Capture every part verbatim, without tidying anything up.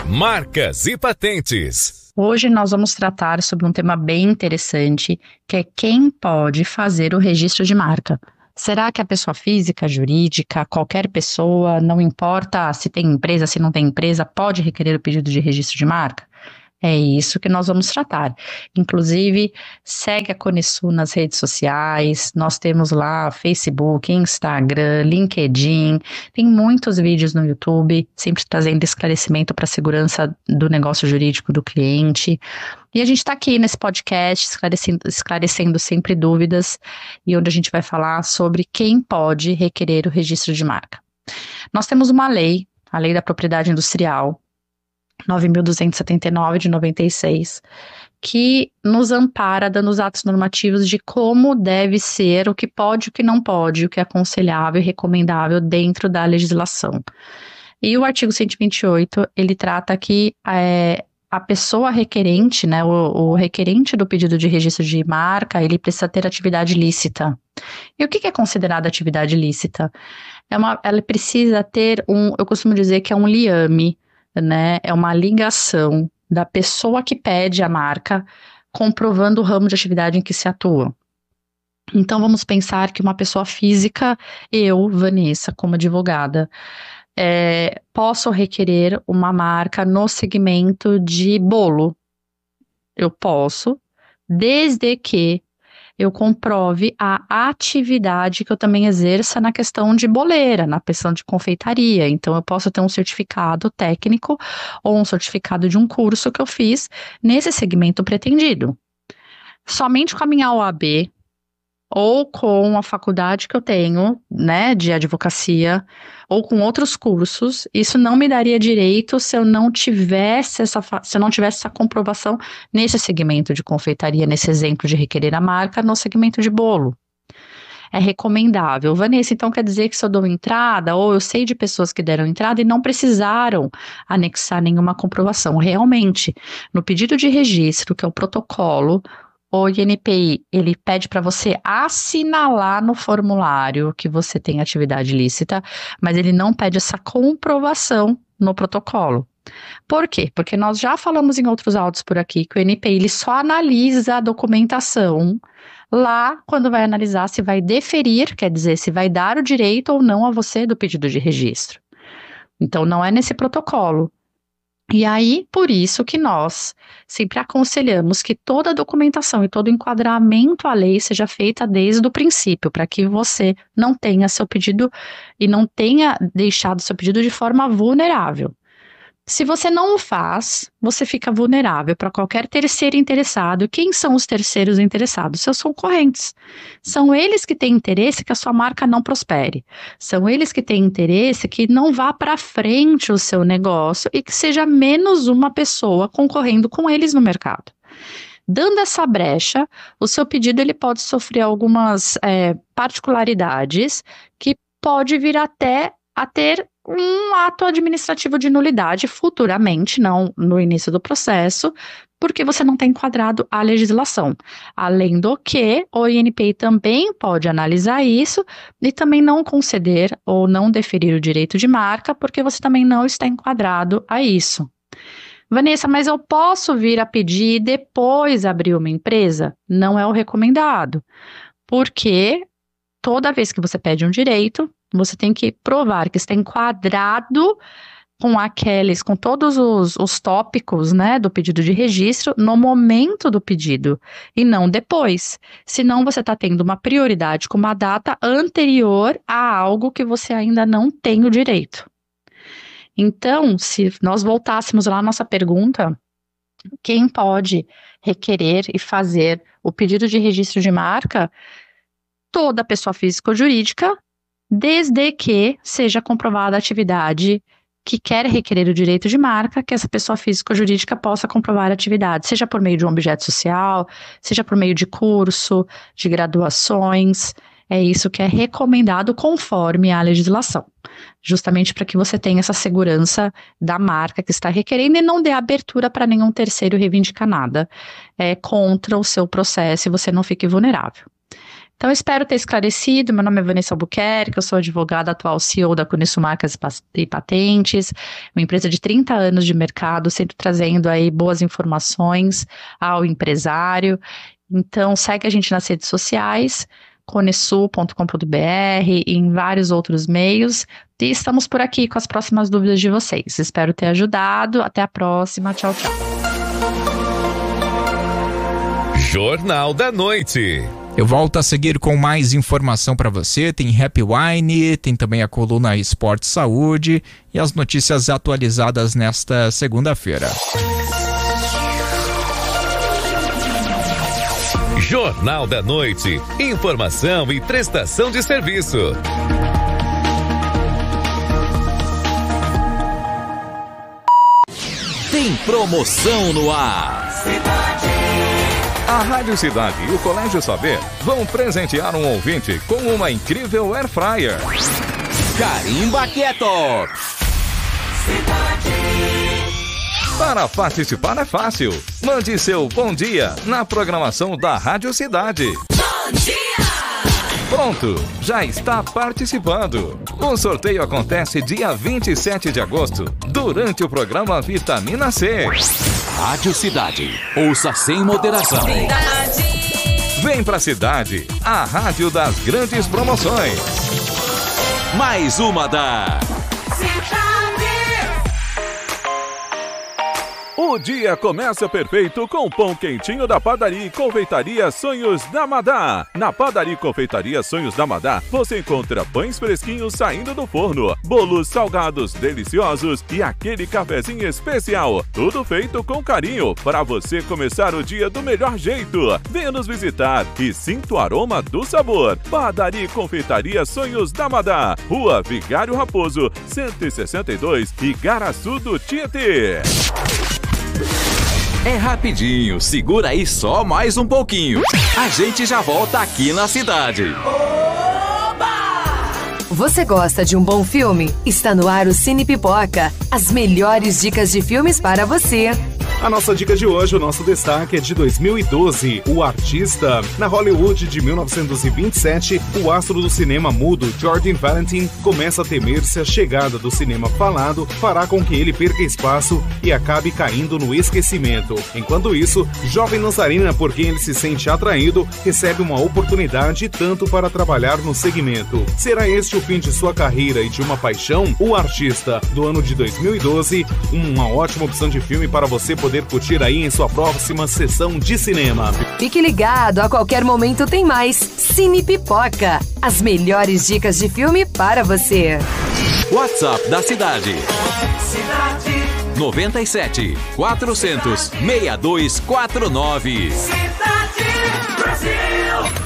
Marcas e patentes. Hoje nós vamos tratar sobre um tema bem interessante, que é quem pode fazer o registro de marca. Será que a pessoa física, jurídica, qualquer pessoa, não importa se tem empresa, se não tem empresa, pode requerer o pedido de registro de marca? É isso que nós vamos tratar. Inclusive, segue a Conesul nas redes sociais, nós temos lá Facebook, Instagram, LinkedIn, tem muitos vídeos no YouTube, sempre trazendo esclarecimento para a segurança do negócio jurídico do cliente. E a gente está aqui nesse podcast esclarecendo, esclarecendo sempre dúvidas e onde a gente vai falar sobre quem pode requerer o registro de marca. Nós temos uma lei, a Lei da Propriedade Industrial, nove mil duzentos e setenta e nove de noventa e seis, que nos ampara dando os atos normativos de como deve ser, o que pode e o que não pode, o que é aconselhável e recomendável dentro da legislação. E o artigo cento e vinte e oito, ele trata que é, a pessoa requerente, né, o, o requerente do pedido de registro de marca, ele precisa ter atividade lícita. E o que é considerado atividade lícita? É uma, ela precisa ter um, eu costumo dizer que é um liame, né, é uma ligação da pessoa que pede a marca, comprovando o ramo de atividade em que se atua. Então, vamos pensar que uma pessoa física, eu, Vanessa, como advogada, é, posso requerer uma marca no segmento de bolo. Eu posso, desde que eu comprove a atividade que eu também exerça na questão de boleira, na questão de confeitaria. Então, eu posso ter um certificado técnico ou um certificado de um curso que eu fiz nesse segmento pretendido. Somente com a minha O A B ou com a faculdade que eu tenho, né, de advocacia, ou com outros cursos, isso não me daria direito se eu não tivesse essa, se eu não tivesse essa comprovação nesse segmento de confeitaria, nesse exemplo de requerer a marca, no segmento de bolo. É recomendável. Vanessa, então quer dizer que se eu dou entrada, ou eu sei de pessoas que deram entrada e não precisaram anexar nenhuma comprovação. Realmente, no pedido de registro, que é o protocolo, o I N P I, ele pede para você assinalar no formulário que você tem atividade lícita, mas ele não pede essa comprovação no protocolo. Por quê? Porque nós já falamos em outros autos por aqui que o I N P I ele só analisa a documentação lá quando vai analisar se vai deferir, quer dizer, se vai dar o direito ou não a você do pedido de registro. Então, não é nesse protocolo. E aí, por isso que nós sempre aconselhamos que toda a documentação e todo o enquadramento à lei seja feita desde o princípio, para que você não tenha seu pedido e não tenha deixado seu pedido de forma vulnerável. Se você não o faz, você fica vulnerável para qualquer terceiro interessado. Quem são os terceiros interessados? Seus concorrentes. São eles que têm interesse que a sua marca não prospere. São eles que têm interesse que não vá para frente o seu negócio e que seja menos uma pessoa concorrendo com eles no mercado. Dando essa brecha, o seu pedido ele pode sofrer algumas é, particularidades que pode vir até a ter um ato administrativo de nulidade futuramente, não no início do processo, porque você não tem enquadrado a legislação. Além do que, o I N P I também pode analisar isso e também não conceder ou não deferir o direito de marca, porque você também não está enquadrado a isso. Vanessa, mas eu posso vir a pedir e depois abrir uma empresa? Não é o recomendado, porque toda vez que você pede um direito, você tem que provar que está enquadrado com aqueles, com todos os, os tópicos, né, do pedido de registro no momento do pedido e não depois. Senão você está tendo uma prioridade com uma data anterior a algo que você ainda não tem o direito. Então, se nós voltássemos lá à nossa pergunta, quem pode requerer e fazer o pedido de registro de marca? Toda pessoa física ou jurídica, desde que seja comprovada a atividade que quer requerer o direito de marca, que essa pessoa física ou jurídica possa comprovar a atividade, seja por meio de um objeto social, seja por meio de curso, de graduações. É isso que é recomendado conforme a legislação, justamente para que você tenha essa segurança da marca que está requerendo e não dê abertura para nenhum terceiro reivindicar nada é, contra o seu processo e você não fique vulnerável. Então, espero ter esclarecido. Meu nome é Vanessa Albuquerque, eu sou advogada atual C E O da Conheço Marcas e Patentes, uma empresa de trinta anos de mercado, sempre trazendo aí boas informações ao empresário. Então, segue a gente nas redes sociais, conesul ponto com ponto b r e em vários outros meios. E estamos por aqui com as próximas dúvidas de vocês. Espero ter ajudado. Até a próxima. Tchau, tchau. Jornal da Noite. Eu volto a seguir com mais informação para você. Tem Happy Wine, tem também a coluna Esporte Saúde e as notícias atualizadas nesta segunda-feira. Jornal da Noite. Informação e prestação de serviço. Tem promoção no ar. Cidade. A Rádio Cidade e o Colégio Saber vão presentear um ouvinte com uma incrível Air Fryer. Carimba Quieto! Cidade. Para participar é fácil. Mande seu bom dia na programação da Rádio Cidade. Bom dia! Pronto, já está participando. O sorteio acontece dia vinte e sete de agosto, durante o programa Vitamina C. Rádio Cidade, ouça sem moderação. Cidade. Vem pra Cidade, a rádio das grandes promoções. Mais uma da... Cidade. O dia começa perfeito com o pão quentinho da Padaria e Confeitaria Sonhos da Madá. Na Padaria e Confeitaria Sonhos da Madá, você encontra pães fresquinhos saindo do forno, bolos salgados deliciosos e aquele cafezinho especial. Tudo feito com carinho para você começar o dia do melhor jeito. Venha nos visitar e sinta o aroma do sabor. Padaria e Confeitaria Sonhos da Madá, Rua Vigário Raposo, cento e sessenta e dois, Igaraçu do Tietê. É rapidinho, segura aí só mais um pouquinho. A gente já volta aqui na cidade. Você gosta de um bom filme? Está no ar o Cine Pipoca. As melhores dicas de filmes para você. A nossa dica de hoje, o nosso destaque é de dois mil e doze, O Artista. Na Hollywood de mil novecentos e vinte e sete, o astro do cinema mudo, Jordan Valentin, começa a temer se a chegada do cinema falado fará com que ele perca espaço e acabe caindo no esquecimento. Enquanto isso, jovem dançarina por quem ele se sente atraído, recebe uma oportunidade tanto para trabalhar no segmento. Será este o fim de sua carreira e de uma paixão? O Artista, do ano de dois mil e doze, uma ótima opção de filme para você poder poder curtir aí em sua próxima sessão de cinema. Fique ligado, a qualquer momento tem mais Cine Pipoca. As melhores dicas de filme para você. WhatsApp da Cidade. Cidade. noventa e sete, quatrocentos, sessenta e dois quarenta e nove. Cidade Brasil.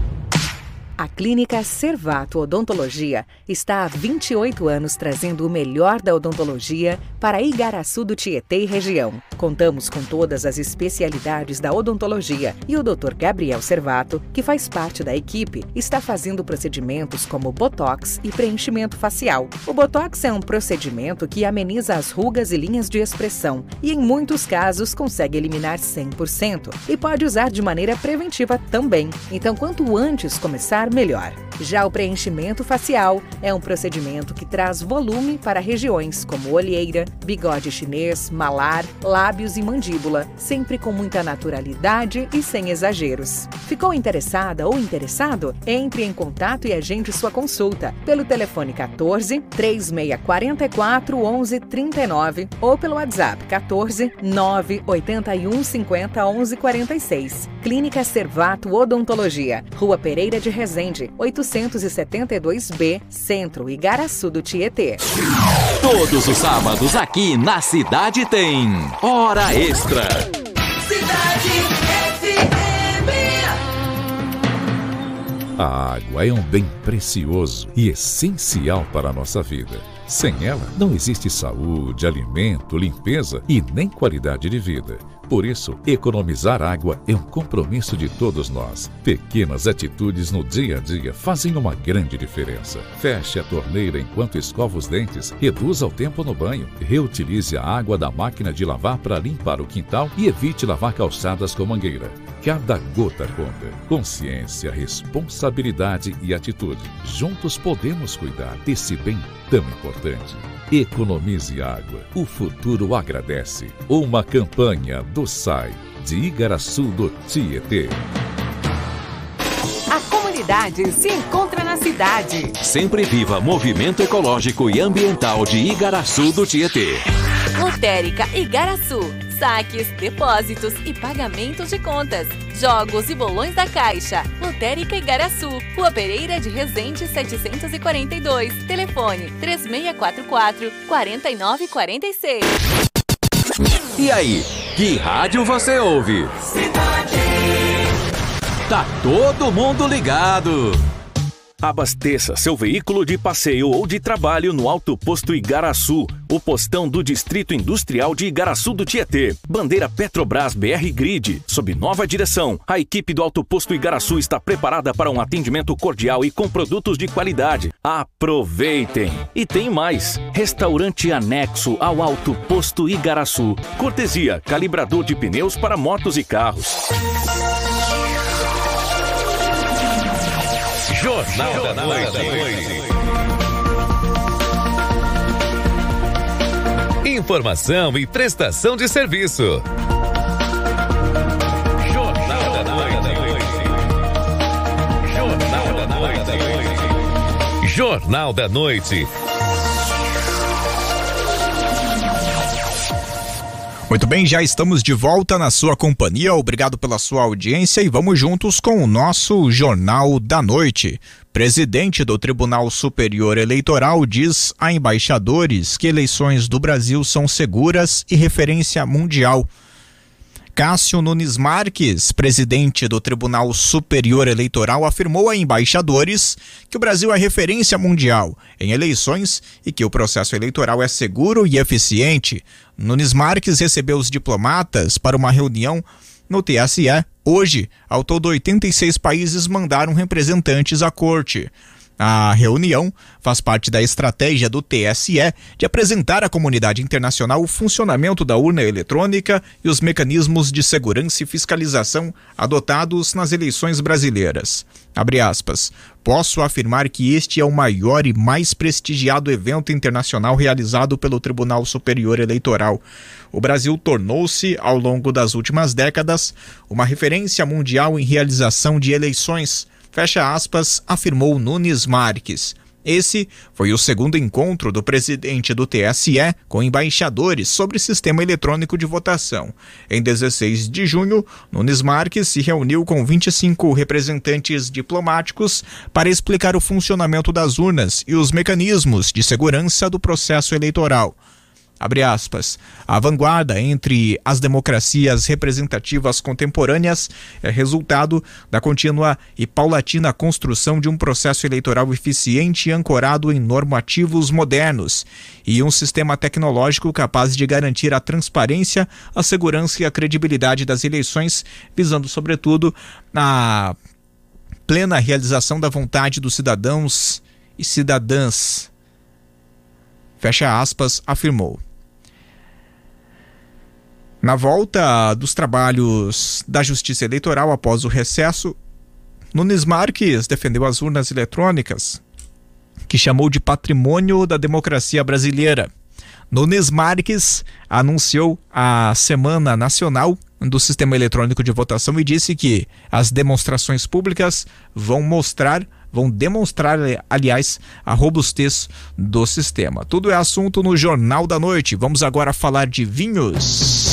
A Clínica Servato Odontologia está há vinte e oito anos trazendo o melhor da odontologia para Igaraçu do Tietê e região. Contamos com todas as especialidades da odontologia e o doutor Gabriel Servato, que faz parte da equipe, está fazendo procedimentos como botox e preenchimento facial. O botox é um procedimento que ameniza as rugas e linhas de expressão e, em muitos casos, consegue eliminar cem por cento e pode usar de maneira preventiva também. Então, quanto antes começar, melhor. Já o preenchimento facial é um procedimento que traz volume para regiões como olheira, bigode chinês, malar, lábios e mandíbula, sempre com muita naturalidade e sem exageros. Ficou interessada ou interessado? Entre em contato e agende sua consulta pelo telefone quatorze, três seis quatro quatro, onze, trinta e nove ou pelo WhatsApp quatorze, nove oito um, cinquenta, onze, quarenta e seis. Clínica Servato Odontologia, Rua Pereira de Resende, oitocentos e setenta e dois B, Centro, Igaraçu do Tietê. Todos os sábados aqui na Cidade tem Hora Extra. Cidade F M. A água é um bem precioso e essencial para a nossa vida. Sem ela, não existe saúde, alimento, limpeza e nem qualidade de vida. Por isso, economizar água é um compromisso de todos nós. Pequenas atitudes no dia a dia fazem uma grande diferença. Feche a torneira enquanto escova os dentes, reduza o tempo no banho, reutilize a água da máquina de lavar para limpar o quintal e evite lavar calçadas com mangueira. Cada gota conta. Consciência, responsabilidade e atitude. Juntos podemos cuidar desse bem tão importante. Economize água. O futuro agradece. Uma campanha do S A I, de Igaraçu do Tietê. A comunidade se encontra na cidade. Sempre viva movimento ecológico e ambiental de Igaraçu do Tietê. Lotérica Igaraçu. Saques, depósitos e pagamentos de contas. Jogos e bolões da Caixa. Lotérica Igaraçu. Rua Pereira de Resende setecentos e quarenta e dois. Telefone três seis quatro quatro, quatro nove quatro seis. E aí, que rádio você ouve? Cidade. Tá todo mundo ligado. Abasteça seu veículo de passeio ou de trabalho no Alto Posto Igaraçu, o postão do Distrito Industrial de Igaraçu do Tietê. Bandeira Petrobras B R Grid, sob nova direção. A equipe do Alto Posto Igaraçu está preparada para um atendimento cordial e com produtos de qualidade. Aproveitem! E tem mais! Restaurante anexo ao Alto Posto Igaraçu. Cortesia, calibrador de pneus para motos e carros. Jornal, Jornal da Noite. Da Noite. Informação e prestação de serviço. Jornal da Noite. Jornal da Noite. Jornal da Noite. Muito bem, já estamos de volta na sua companhia. Obrigado pela sua audiência e vamos juntos com o nosso Jornal da Noite. Presidente do Tribunal Superior Eleitoral diz a embaixadores que eleições do Brasil são seguras e referência mundial. Cássio Nunes Marques, presidente do Tribunal Superior Eleitoral, afirmou a embaixadores que o Brasil é referência mundial em eleições e que o processo eleitoral é seguro e eficiente. Nunes Marques recebeu os diplomatas para uma reunião no T S E. Hoje, ao todo, oitenta e seis países mandaram representantes à corte. A reunião faz parte da estratégia do T S E de apresentar à comunidade internacional o funcionamento da urna eletrônica e os mecanismos de segurança e fiscalização adotados nas eleições brasileiras. Abre aspas. Posso afirmar que este é o maior e mais prestigiado evento internacional realizado pelo Tribunal Superior Eleitoral. O Brasil tornou-se, ao longo das últimas décadas, uma referência mundial em realização de eleições. Fecha aspas, afirmou Nunes Marques. Esse foi o segundo encontro do presidente do T S E com embaixadores sobre o sistema eletrônico de votação. Em dezesseis de junho, Nunes Marques se reuniu com vinte e cinco representantes diplomáticos para explicar o funcionamento das urnas e os mecanismos de segurança do processo eleitoral. Abre aspas, a vanguarda entre as democracias representativas contemporâneas é resultado da contínua e paulatina construção de um processo eleitoral eficiente e ancorado em normativos modernos e um sistema tecnológico capaz de garantir a transparência, a segurança e a credibilidade das eleições, visando, sobretudo, a plena realização da vontade dos cidadãos e cidadãs. Fecha aspas, afirmou. Na volta dos trabalhos da Justiça Eleitoral após o recesso, Nunes Marques defendeu as urnas eletrônicas, que chamou de patrimônio da democracia brasileira. Nunes Marques anunciou a Semana Nacional do Sistema Eletrônico de Votação e disse que as demonstrações públicas vão mostrar, vão demonstrar, aliás, a robustez do sistema. Tudo é assunto no Jornal da Noite. Vamos agora falar de vinhos.